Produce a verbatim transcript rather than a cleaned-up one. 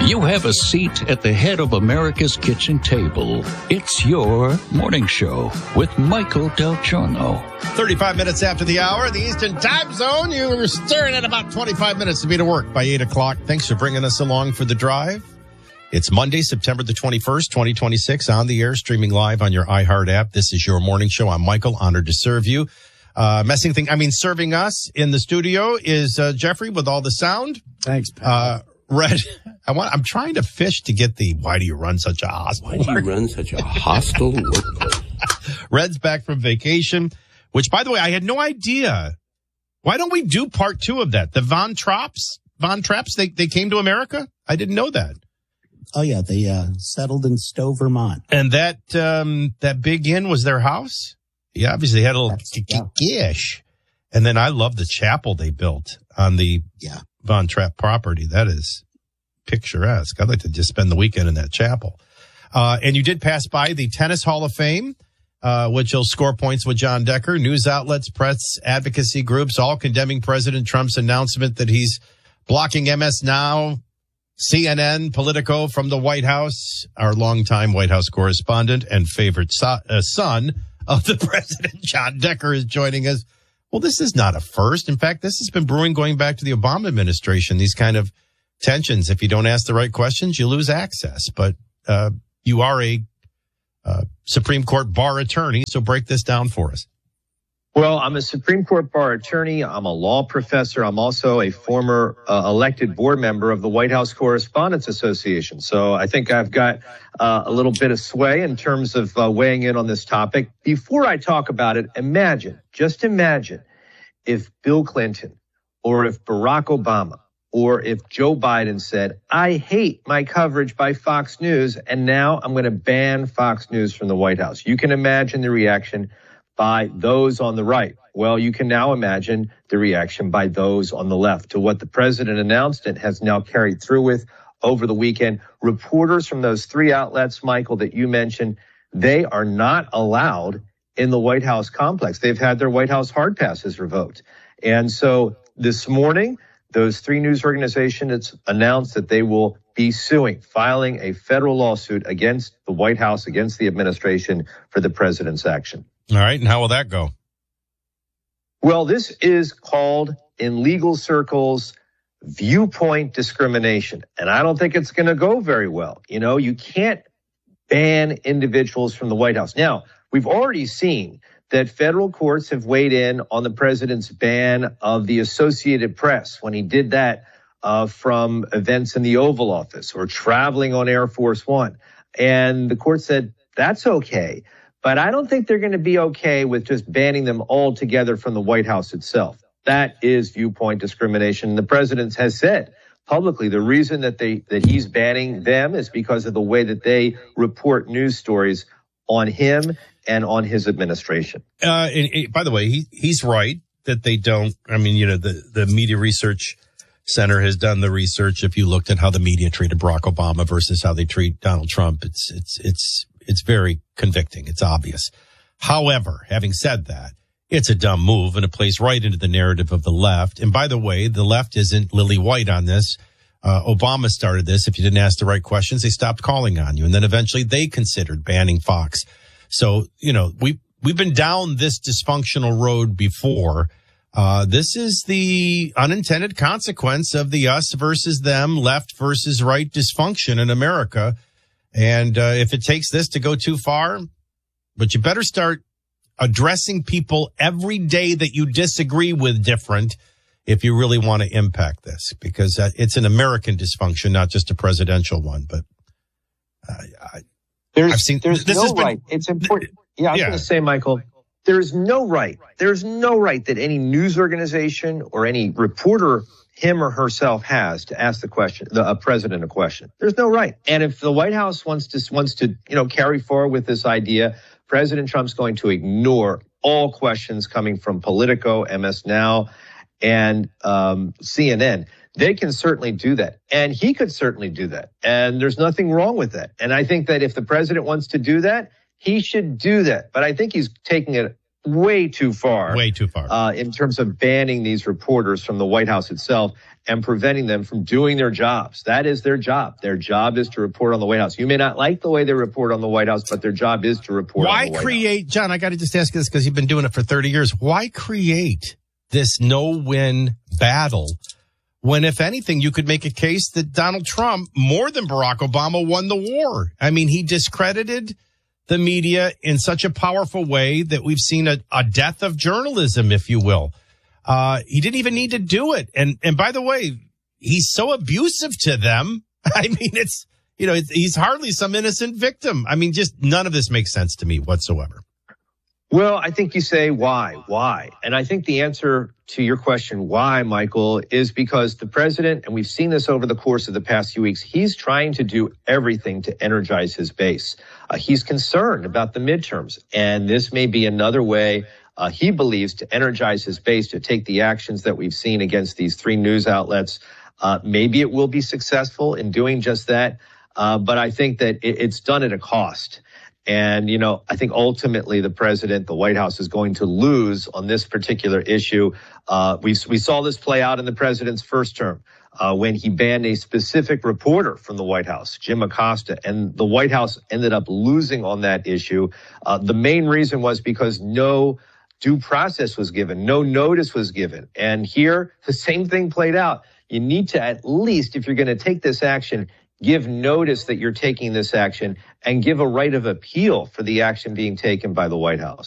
You have a seat at the head of America's kitchen table. It's your morning show with Michael Del Giorno. thirty-five minutes after the hour, the Eastern Time Zone. You were staring at about twenty-five minutes to be to work by eight o'clock. Thanks for bringing us along for the drive. It's Monday, September the twenty-first, twenty twenty-six, on the air, streaming live on your iHeart app. This is your morning show. I'm Michael, honored to serve you. Uh, messing thing, I mean, serving us in the studio is uh, Jeffrey with all the sound. Thanks, pal. Uh, Red, I want, I'm trying to fish to get the, why do you run such a hostile Why do you run such a hostile workplace? Red's back from vacation, which, by the way, I had no idea. Why don't we do part two of that? The Von Trapps, Von Trapps, they, they came to America? I didn't know that. Oh, yeah, they uh, settled in Stowe, Vermont. And that um, that big inn was their house? Yeah, obviously they had a little yeah. gish. And then I love the chapel they built on the yeah. Von Trapp property. That is picturesque. I'd like to just spend the weekend in that chapel. Uh, and you did pass by the Tennis Hall of Fame, uh, which will score points with John Decker. News outlets, press advocacy groups, all condemning President Trump's announcement that he's blocking M S Now, C N N, Politico from the White House. Our longtime White House correspondent and favorite so- uh, son of the president, John Decker, is joining us. Well, this is not a first. In fact, this has been brewing going back to the Obama administration, these kind of tensions. If you don't ask the right questions, you lose access. But uh, you are a uh, Supreme Court bar attorney, so break this down for us. Well, I'm a Supreme Court bar attorney. I'm a law professor. I'm also a former uh, elected board member of the White House Correspondents Association. So I think I've got uh, a little bit of sway in terms of uh, weighing in on this topic. Before I talk about it, imagine, just imagine if Bill Clinton or if Barack Obama or if Joe Biden said, I hate my coverage by Fox News, and now I'm going to ban Fox News from the White House. You can imagine the reaction by those on the right. Well, you can now imagine the reaction by those on the left to what the president announced and has now carried through with over the weekend. Reporters from those three outlets, Michael, that you mentioned, they are not allowed in the White House complex. They've had their White House hard passes revoked. And so this morning, those three news organizations announced that they will be suing, filing a federal lawsuit against the White House, against the administration for the president's action. All right. And how will that go? Well, this is called in legal circles viewpoint discrimination. And I don't think it's going to go very well. You know, you can't ban individuals from the White House. Now, we've already seen that federal courts have weighed in on the president's ban of the Associated Press when he did that uh, from events in the Oval Office or traveling on Air Force One. And the court said, that's okay. But I don't think they're going to be okay with just banning them altogether from the White House itself. That is viewpoint discrimination. The president has said publicly the reason that they that he's banning them is because of the way that they report news stories on him and on his administration. Uh, and, and, by the way, he, he's right that they don't. I mean, you know, the, the Media Research Center has done the research. If you looked at how the media treated Barack Obama versus how they treat Donald Trump, it's it's it's it's very convicting. It's obvious. However, having said that, it's a dumb move and it plays right into the narrative of the left. And by the way, the left isn't lily white on this. Uh, Obama started this. If you didn't ask the right questions, they stopped calling on you. And then eventually they considered banning Fox. So, you know, we, we've been down this dysfunctional road before. Uh, this is the unintended consequence of the us versus them, left versus right dysfunction in America. And uh, if it takes this to go too far, but you better start addressing people every day that you disagree with different if you really want to impact this, because uh, it's an American dysfunction, not just a presidential one. But uh, I, there's, I've seen there's this no has been, right. It's important. Yeah, I was yeah. going to say, Michael, there's no right. There's no right that any news organization or any reporter, him or herself, has to ask the question, the uh, president a question. There's no right. And if the White House wants to wants to, you know, carry forward with this idea, President Trump's going to ignore all questions coming from Politico, M S Now, and um, C N N. They can certainly do that. And he could certainly do that. And there's nothing wrong with that. And I think that if the president wants to do that, he should do that. But I think he's taking it way too far. Way too far. Uh, in terms of banning these reporters from the White House itself and preventing them from doing their jobs. That is their job. Their job is to report on the White House. You may not like the way they report on the White House, but their job is to report Why on the White create, House. John, I got to just ask you this because you've been doing it for thirty years. Why create this no-win battle when, if anything, you could make a case that Donald Trump, more than Barack Obama, won the war? I mean, he discredited the media in such a powerful way that we've seen a, a death of journalism, if you will. Uh, he didn't even need to do it. And, and by the way, he's so abusive to them. I mean, it's, you know, it's, he's hardly some innocent victim. I mean, just none of this makes sense to me whatsoever. Well, I think you say, why? Why? And I think the answer to your question, why, Michael, is because the president, and we've seen this over the course of the past few weeks, he's trying to do everything to energize his base. Uh, he's concerned about the midterms, and this may be another way uh, he believes to energize his base, to take the actions that we've seen against these three news outlets. Uh, maybe it will be successful in doing just that, uh, but I think that it, it's done at a cost. And, you know, I think ultimately the president, the White House, is going to lose on this particular issue. Uh, we, we saw this play out in the president's first term uh, when he banned a specific reporter from the White House, Jim Acosta, and the White House ended up losing on that issue. Uh, the main reason was because no due process was given, no notice was given. And here, the same thing played out. You need to, at least, if you're going to take this action, give notice that you're taking this action and give a right of appeal for the action being taken by the White House.